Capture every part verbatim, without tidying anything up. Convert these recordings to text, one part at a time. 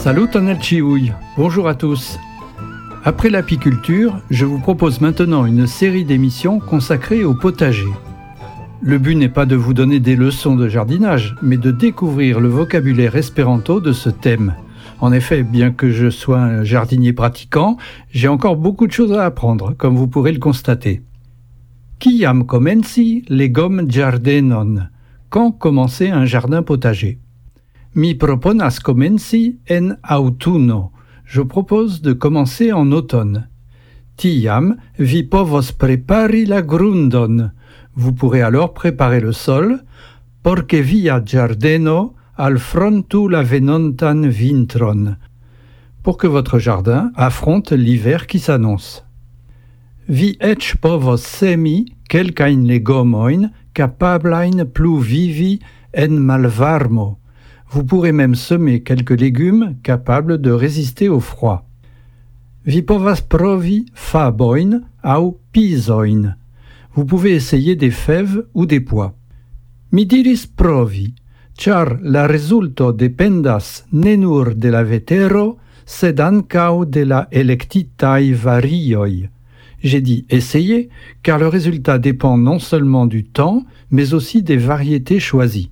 Salut Tonel Chiouille, bonjour à tous. Après l'apiculture, je vous propose maintenant une série d'émissions consacrées au potager. Le but n'est pas de vous donner des leçons de jardinage, mais de découvrir le vocabulaire espéranto de ce thème. En effet, bien que je sois un jardinier pratiquant, j'ai encore beaucoup de choses à apprendre, comme vous pourrez le constater. Kiam comenci legom giardenon? Quand commencer un jardin potager? Mi proponas comenci en autunno. Je propose de commencer en automne. Tiam vi povos prepari la grundon. Vous pourrez alors préparer le sol, porque via giardeno alfrontu la venontan vintron, pour que votre jardin affronte l'hiver qui s'annonce. Vi ec povos semi kelkajn legomoin capablajn plu vivi en malvarmo. Vous pourrez même semer quelques légumes capables de résister au froid. Vi povas provi faboin au pisoin. Vous pouvez essayer des fèves ou des pois. Mi diris provi, char la rezulto dependas ne nur de la vetero, sed ankaŭ de la elektitaj varioj. J'ai dit essayer, car le résultat dépend non seulement du temps, mais aussi des variétés choisies.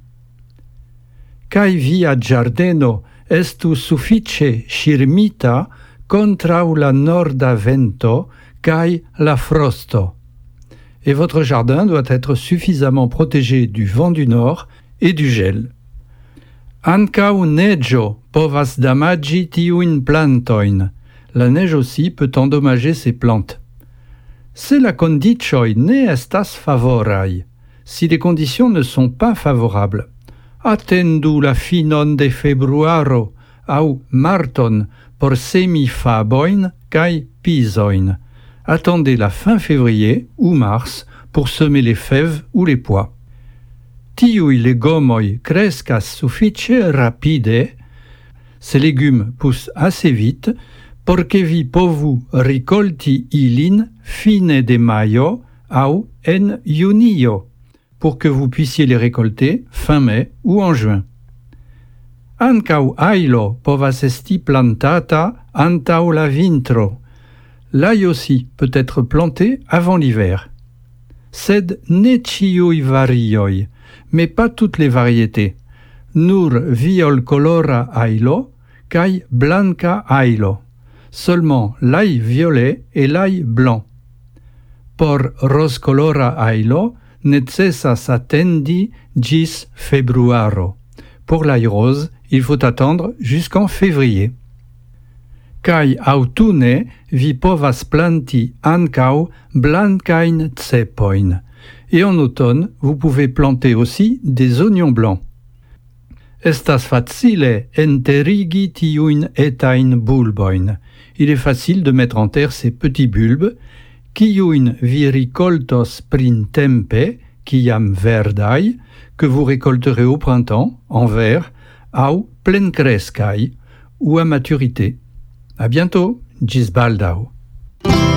Kai via giardeno estu suffice ŝirmita kontraŭ la norda vento kai la frosto. Et votre jardin doit être suffisamment protégé du vent du nord et du gel. Ankaŭ neĝo povas damaĝi tiujn plantojn. La neige aussi peut endommager ces plantes. Se la kondiĉoj ne estas favoraj, si les conditions ne sont pas favorables, attendu la finon de februaro au marton por semi faboin kai pisoin. Attendez la fin février ou mars pour semer les fèves ou les pois. Tiuj legomoj kreskas sufiĉe rapide. Ces légumes poussent assez vite porque vi povu rikolti ilin fine de majo au en junio, pour que vous puissiez les récolter fin mai ou en juin. Ankaŭ ajlo povas esti plantata antaŭ la vintro. L'ail aussi peut être planté avant l'hiver. Sed ne ĉiuj varioj, mais pas toutes les variétés. Nur violkolora ajlo kaj blanka ajlo. Seulement l'ail violet et l'ail blanc. Por rozkolora ajlo necessas attendi ĝis februaro. Pour l'ail rose, il faut attendre jusqu'en février. Kaj aŭtune vi povas planti ankaŭ blankajn cepojn. Et en automne, vous pouvez planter aussi des oignons blancs. Estas facile enterigi tiujn etajn bulbojn. Il est facile de mettre en terre ces petits bulbes, kiujn vi rikoltos printempe, kiam verdaj, que vous récolterez au printemps, en vert, au plenkreskaj, ou à maturité. À bientôt, ĝis baldaŭ.